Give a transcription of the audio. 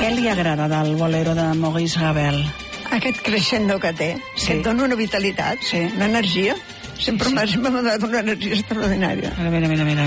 Què li agrada del bolero de Maurice Ravel? Aquest crescendo que té, que et dona una vitalitat, una energia. Sempre m'ha donat una energia extraordinària. Mira.